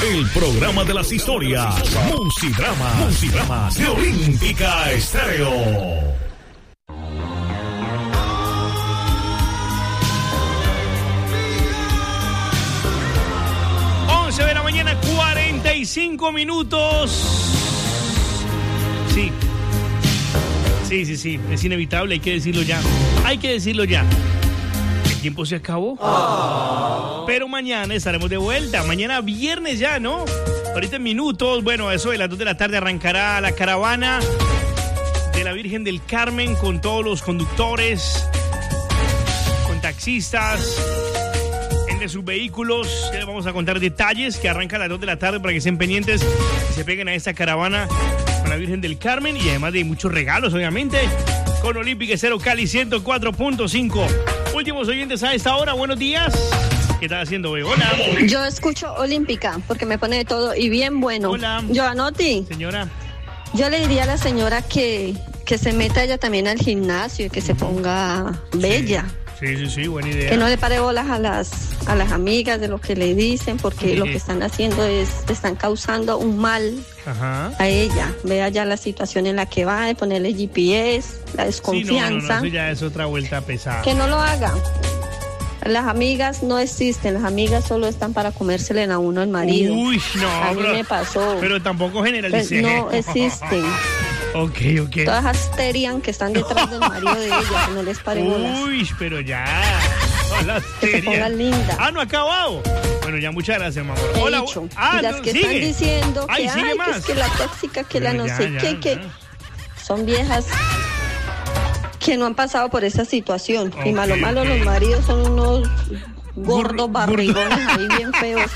El programa de las historias. Musidramas de Olímpica Estéreo. De la mañana, 45 minutos. Sí, es inevitable, hay que decirlo ya. El tiempo se acabó. Pero mañana estaremos de vuelta. Mañana viernes ya, ¿no? Ahorita en minutos, bueno, eso de las 2 de la tarde arrancará la caravana de la Virgen del Carmen con todos los conductores, con taxistas de sus vehículos. Ya les vamos a contar detalles, que arranca a las 2 de la tarde para que estén pendientes y se peguen a esta caravana con la Virgen del Carmen, y además de muchos regalos, obviamente, con Olímpica Estéreo Cali 104.5. Últimos oyentes a esta hora, buenos días. ¿Qué estás haciendo, bebé? Hola. Yo escucho Olímpica porque me pone de todo y bien bueno. Hola. Joanotti. Señora. Yo le diría a la señora que se meta ella también al gimnasio y que se ponga bella. Sí, buena idea. Que no le pare bolas a las amigas de lo que le dicen, porque lo que están haciendo es, están causando un mal a ella. Vea ya la situación en la que va, de ponerle GPS, la desconfianza. No, eso ya es otra vuelta pesada. Que no lo haga. Las amigas no existen, las amigas solo están para comérsele a uno el marido. Uy, no, a mí me pasó. Pero tampoco generalicé. No existen. Ok. Todas asterian que están detrás del marido de ella, que no les pare bolas. Uy, pero ya. Que se ponga linda. No ha acabado. Bueno, ya, muchas gracias, mamá. Hola. Y las que están diciendo que, que es que la tóxica, que la no sé qué, que son viejas que no han pasado por esa situación. Y malo, los maridos son unos gordos barrigones ahí bien feos.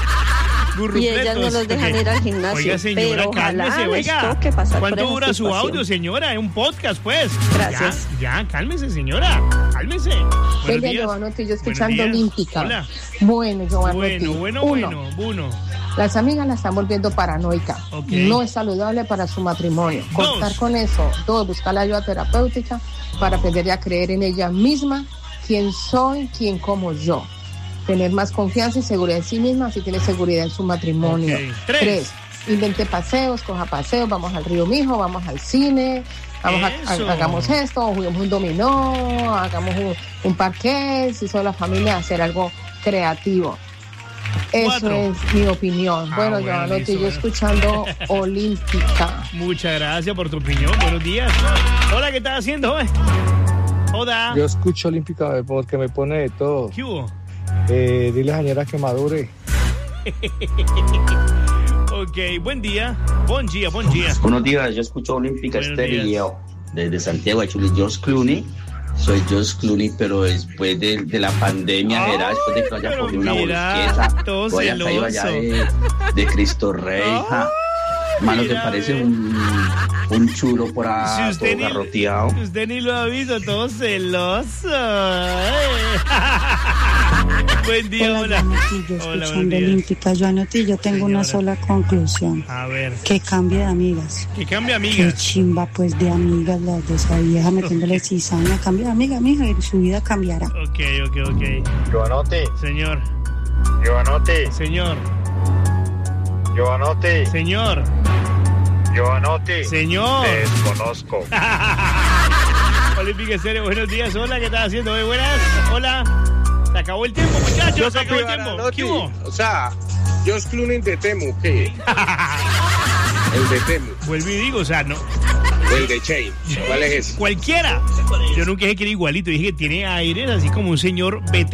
Y ellas no los dejan ir al gimnasio. Oiga, señora, pero cálmese, ojalá que pasar. ¿Cuánto dura su audio, señora? Es un podcast, pues. Gracias. Ya, cálmese, señora. Cálmese. Celia Giovanotti, yo escuchando Olímpica. Hola. Bueno, Giovanotti. Bueno. Las amigas la están volviendo paranoica. No es saludable para su matrimonio. Cortar con eso. 2, buscar la ayuda terapéutica para aprender a creer en ella misma. ¿Quién soy? ¿Quién como yo? Tener más confianza y seguridad en sí misma, así tiene seguridad en su matrimonio. 3, invente paseos, coja paseos, vamos al río mijo, vamos al cine, hagamos esto, juguemos un dominó, hagamos un parqués, y toda la familia hacer algo creativo. 4. Eso es mi opinión. Bueno, yo escuchando Olímpica. Muchas gracias por tu opinión. Buenos días. Hola, ¿qué estás haciendo? Hola. Yo escucho Olímpica porque me pone de todo. ¿Qué hubo? Dile a la señora que madure. Ok, buen día. Buenos días, yo escucho Olímpica Estéreo desde Santiago de Chile. George Clooney. Soy George Clooney, pero después de la pandemia, después de que haya cogido una bolqueta, haya caído allá de Cristo Rey. Mano, que parece un chulo por ahí, todo garroteado. Usted ni lo ha visto, todo celoso. Buen día, hola. Hola, Olímpica. Joanotti, yo tengo una sola conclusión. A ver. Que cambie de amigas. Que cambie amigas. Qué chimba, pues, de amigas las de esa vieja metiéndole cizaña. Cambia de amiga, mija, y su vida cambiará. Ok. Giovanotti. Señor. Giovanotti. Señor. Giovanotti. Señor. Giovanotti. Señor. Te desconozco. Olímpica Estéreo, buenos días. Hola, ¿qué estás haciendo? Buenas. Hola. Se acabó el tiempo, muchachos. Se acabó el tiempo. ¿Qué hubo? O sea, George Clooney de Temu, ¿qué? El de Temu. Vuelvo y digo, o sea, no. El de Chain. ¿Cuál es ese? Cualquiera. Yo nunca dije que era igualito. Dije que tiene aires así como un señor veterano.